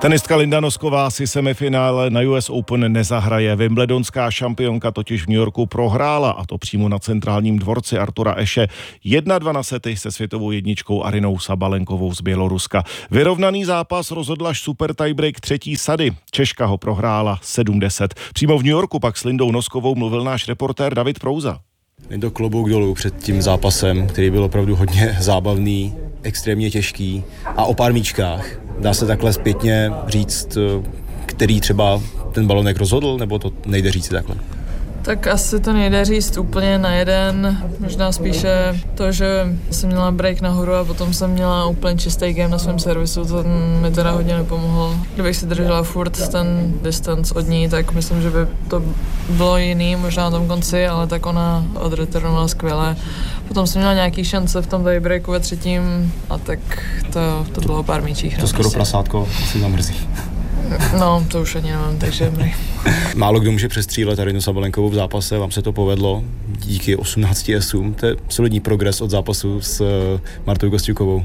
Tenistka Linda Nosková si semifinále na US Open nezahraje. Wimbledonská šampionka totiž v New Yorku prohrála, a to přímo na centrálním dvorci Artura Ashe 1-2 sety se světovou jedničkou Arynou Sabalenkovou z Běloruska. Vyrovnaný zápas rozhodl až super tiebreak třetí sady. Češka ho prohrála 7-10. Přímo v New Yorku pak s Lindou Noskovou mluvil náš reportér David Prouza. Lindo, klobouk dolů před tím zápasem, který byl opravdu hodně zábavný, extrémně těžký a o pár míčkách. Dá se takhle zpětně říct, který třeba ten balonek rozhodl, nebo to nejde říct takhle? Tak asi to nejde říct úplně na jeden, možná spíše to, že jsem měla break nahoru a potom jsem měla úplně čistý game na svém servisu, to mi teda hodně nepomohlo. Kdybych si držela furt ten distance od ní, tak myslím, že by to bylo jiný, možná na tom konci, ale tak ona odreturnovala skvěle. Potom jsem měla nějaký šance v tom tiebreaku ve třetím a tak to bylo pár míčích. To skoro prasátko asi zamrzí. No, to už ani nemám, takže dobrý. Málo kdo může přestřílet Arynu Sabalenkovou v zápase, vám se to povedlo díky 18 esům. To je solidní progres od zápasu s Martou Kostyukovou.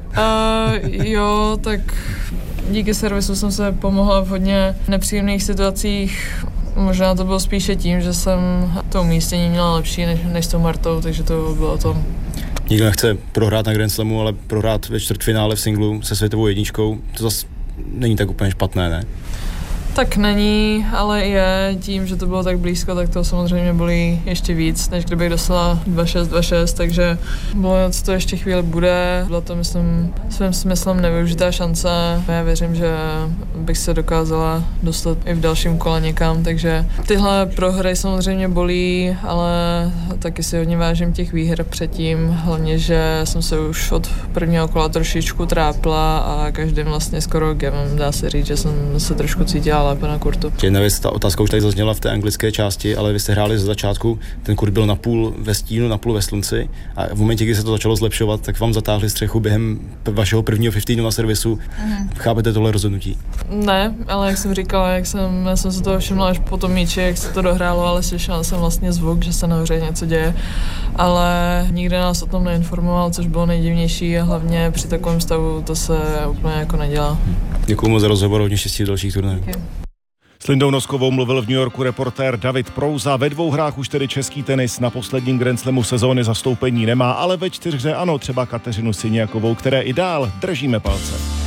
Jo, tak díky servisu jsem se pomohla v hodně nepříjemných situacích. Možná to bylo spíše tím, že jsem to umístění měla lepší než s tou Martou, takže to bylo o tom. Nikdo nechce prohrát na Grand Slamu, ale prohrát ve čtvrtfinále v singlu se světovou jedničkou, to zase není tak úplně špatné, ne? Tak není, ale je tím, že to bylo tak blízko, tak to samozřejmě bolí ještě víc, než kdybych dostala 2-6, takže bylo, co to ještě chvíli bude. Byla to, myslím, svým smyslem nevyužitá šance. Já věřím, že bych se dokázala dostat i v dalším kole někam, takže tyhle prohry samozřejmě bolí, ale taky si hodně vážím těch výher předtím, hlavně, že jsem se už od prvního kola trošičku trápila a každým vlastně skoro gemem dá se říct, že jsem se trošku cítila lépe na kurtu. Jedna věc, ta otázka už tady zazněla v té anglické části, ale vy jste hráli ze začátku, ten kurt byl napůl ve stínu, napůl ve slunci a v momentě, kdy se to začalo zlepšovat, tak vám zatáhli střechu během vašeho prvního 15 na servisu. Chápete tohle rozhodnutí? Ne, ale jak jsem říkala, já jsem se toho všimla až po tom míči, jak se to dohrálo, ale slyšela jsem vlastně zvuk, že se nahoře něco děje, ale nikdo nás o tom neinformoval, což bylo nejdivnější a hlavně při takovém stavu to se úplně jako nedělá. Děkuju moc za rozhovor, hodně štěstí v dalších turnajích. S Lindou Noskovou mluvil v New Yorku reportér David Prouza. Ve 2 hrách už tedy český tenis na posledním Grand Slamu sezóny zastoupení nemá, ale ve 4 ano, třeba Kateřinu Siniakovou, které i dál držíme palce.